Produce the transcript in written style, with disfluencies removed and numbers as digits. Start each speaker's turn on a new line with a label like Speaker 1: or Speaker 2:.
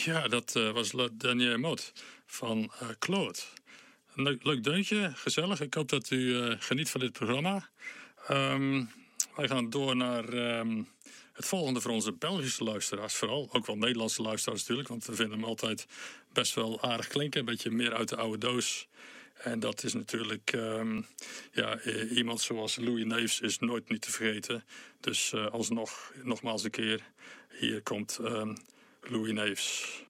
Speaker 1: Ja, dat was Le Dernier Mot van Claude. Een leuk deuntje, gezellig. Ik hoop dat u geniet van dit programma. Wij gaan door naar het volgende voor onze Belgische luisteraars. Vooral, ook wel Nederlandse luisteraars natuurlijk. Want we vinden hem altijd best wel aardig klinken. Een beetje meer uit de oude doos. En dat is natuurlijk iemand zoals Louis Neefs is nooit niet te vergeten. Dus nogmaals een keer, hier komt Louis Neefs.